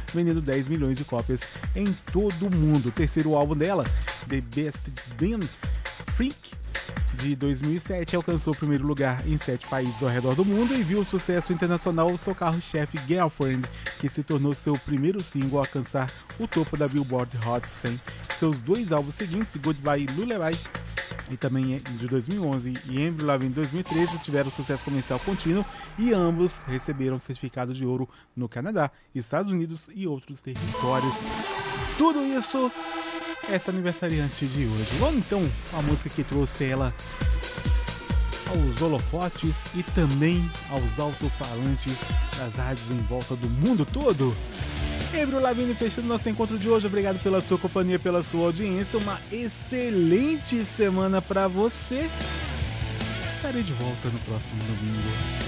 vendendo 10 milhões de cópias em todo o mundo. O terceiro álbum dela, The Best Damn Freak, de 2007, alcançou o primeiro lugar em 7 países ao redor do mundo e viu o sucesso internacional seu carro-chefe Girlfriend, que se tornou seu primeiro single a alcançar o topo da Billboard Hot 100. Seus dois álbuns seguintes, Goodbye Lullaby, e também de 2011, e Avril Lavigne em 2013, tiveram sucesso comercial contínuo e ambos receberam certificado de ouro no Canadá, Estados Unidos e outros territórios. Tudo isso essa aniversariante de hoje. Vamos então a música que trouxe ela aos holofotes e também aos alto-falantes das rádios em volta do mundo todo. Avril Lavigne fechando nosso encontro de hoje. Obrigado pela sua companhia, pela sua audiência. Uma excelente semana para você. Estarei de volta no próximo domingo.